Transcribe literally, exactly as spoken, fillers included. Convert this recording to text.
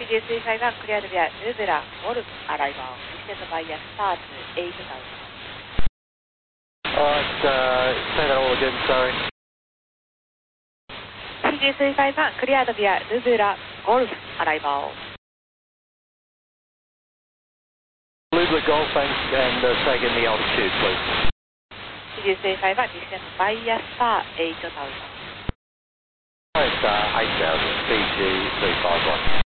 G S three five one cleared via Nubela Golf arrival. Descend by a start eight thousand. Alright, uh, say that all again, sorry. C G three five one cleared via Nubela Golf arrival. Nubela Golf, thanks, and uh, say again the altitude, please. C G three five one descend by a star eight thousand. Alright, uh, eight thousand, C G three five one.